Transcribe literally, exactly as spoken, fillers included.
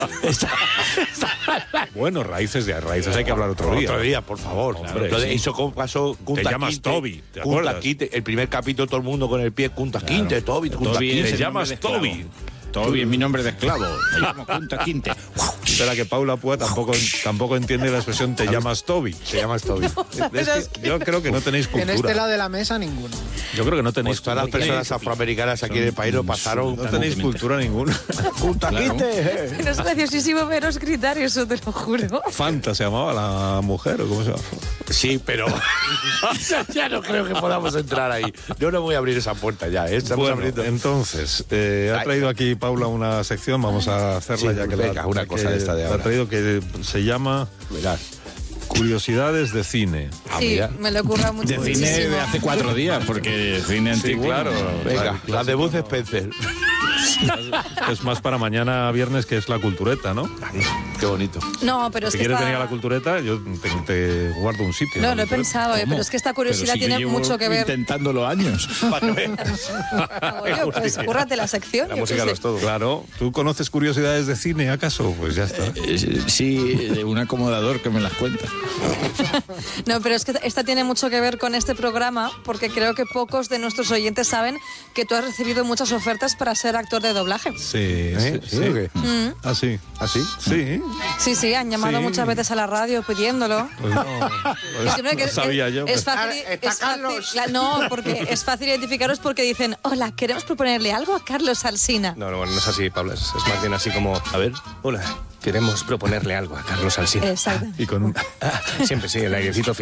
Bueno, raíces de raíces hay que hablar otro día. Otro día, por favor. Hombre, Entonces, sí. Eso como pasó Kunta Te llamas Kinte, Toby, ¿te Kunta acuerdas? Kinte, el primer capítulo todo el mundo con el pie Kunta Kinte, Toby, Kunta Toby Kinte. es Te el llamas nombre de esclavo. Toby. Toby es mi nombre de esclavo. Me llamo Kunta Kinte. Espera que Paula Púa tampoco, tampoco entiende la expresión te llamas Toby. Te llamas Toby. Es que yo creo que no tenéis En este cultura. lado de la mesa, ninguno. Yo creo que no tenéis Pues todas las no tenéis- personas afroamericanas aquí en el país lo pasaron. No tenéis cultura ninguna. Kunta Kinte. Es graciosísimo veros gritar eso, te lo juro. Fanta se llamaba la mujer, ¿o cómo se llama? Sí, pero ya no creo que podamos entrar ahí. Yo no voy a abrir esa puerta ya. ¿eh? Estamos Bueno, abriendo. entonces, eh, ha traído aquí Paula una sección, vamos a hacerla Sí, ya que venga, la, una cosa que de esta de la ha ahora. traído que se llama Verás. Curiosidades de cine. Sí, mira. me lo ocurra mucho. De cine de hace cuatro días, porque cine antiguo. claro. Venga, Claro, la de Bud Spencer. Es más para mañana viernes, que es la cultureta, ¿no? Qué bonito. No, pero es Si que quieres esta... venir a la cultureta, yo te, te guardo un sitio. No, en la lo he cultureta. pensado, eh, pero es que esta curiosidad Pero si yo tiene llevo mucho que ver. intentándolo años. Ah, bueno, pues cúrrate la sección. La yo música qué lo sé. es todo. Claro, ¿tú conoces curiosidades de cine, acaso? Pues ya está. Eh, Sí, de un acomodador que me las cuenta. No, pero es que esta tiene mucho que ver con este programa, porque creo que pocos de nuestros oyentes saben que tú has recibido muchas ofertas para ser actor de doblaje. Sí, ¿Eh? sí, ¿Sí o qué? Mm. Ah, sí. ¿Ah, sí? Sí. Sí, sí, han llamado Sí. muchas veces a la radio pidiéndolo. Pues no, Y pues siempre que no sabía es, yo. Es fácil, Está es fácil- Carlos. la- no, porque es fácil identificaros porque dicen, hola, queremos proponerle algo a Carlos Alsina. No, no, bueno, no es así, Pablo. Es, es más bien así como, a ver, hola, queremos proponerle algo a Carlos Alsina. Exacto. Y con un... Siempre sí, el airecito